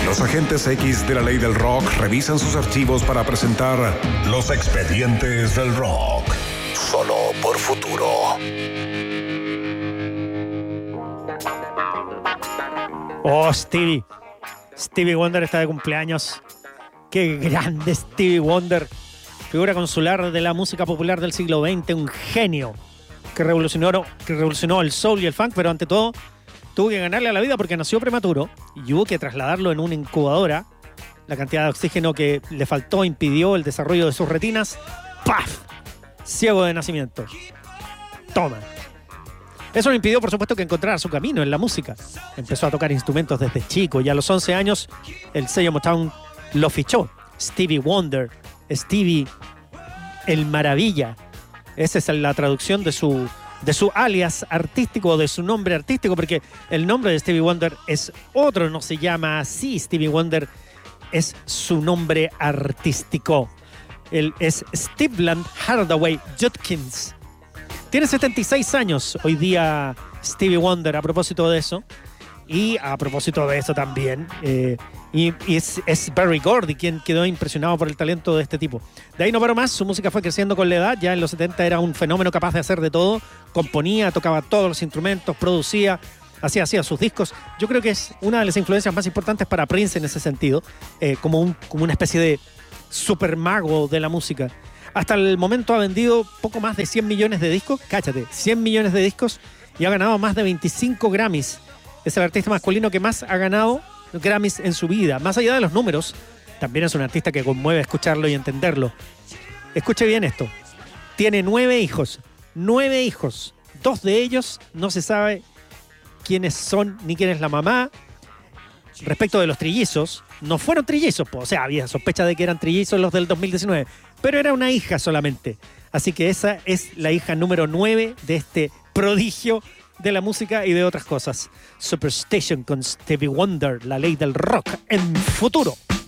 Los agentes X de la ley del rock revisan sus archivos para presentar Los Expedientes del Rock. Solo por Futuro. Oh, Stevie Wonder está de cumpleaños. Qué grande Stevie Wonder. Figura consular de la música popular del siglo XX, un genio que revolucionó el soul y el funk, pero ante todo tuvo que ganarle a la vida porque nació prematuro y hubo que trasladarlo en una incubadora. La cantidad de oxígeno que le faltó impidió el desarrollo de sus retinas. ¡Paf! Ciego de nacimiento. Toma. Eso le impidió, por supuesto, que encontrara su camino en la música. Empezó a tocar instrumentos desde chico y a los 11 años el sello Motown lo fichó. Stevie Wonder, Stevie el Maravilla. Esa es la traducción de su alias artístico, de su nombre artístico, porque el nombre de Stevie Wonder es otro, no se llama así. Stevie Wonder es su nombre artístico. Él es Stevland Hardaway Judkins. Tiene 76 años hoy día Stevie Wonder, a propósito de eso. Y a propósito de eso también, y es Berry Gordy quien quedó impresionado por el talento de este tipo. De ahí no paró más, su música fue creciendo con la edad. Ya en los 70 era un fenómeno capaz de hacer de todo. Componía, tocaba todos los instrumentos, producía, hacía sus discos. Yo creo que es una de las influencias más importantes para Prince en ese sentido, como una especie de super mago de la música. Hasta el momento ha vendido poco más de 100 millones de discos. Cáchate, 100 millones de discos y ha ganado más de 25 Grammys. Es el artista masculino que más ha ganado Grammys en su vida. Más allá de los números, también es un artista que conmueve escucharlo y entenderlo. Escuche bien esto. Tiene 9 hijos. 9 hijos. 2 de ellos no se sabe quiénes son ni quién es la mamá. Respecto de los trillizos, no fueron trillizos. O sea, había sospecha de que eran trillizos los del 2019. Pero era una hija solamente. Así que esa es la hija número 9 de este prodigio de la música y de otras cosas. Superstation con Stevie Wonder, la ley del rock en Futuro.